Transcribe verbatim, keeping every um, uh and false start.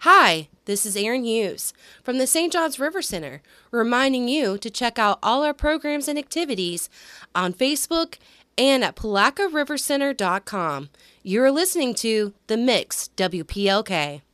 Hi, this is Erin Hughes from the Saint Johns River Center, reminding you to check out all our programs and activities on Facebook and at palaca river center dot com. You're listening to The Mix, W P L K.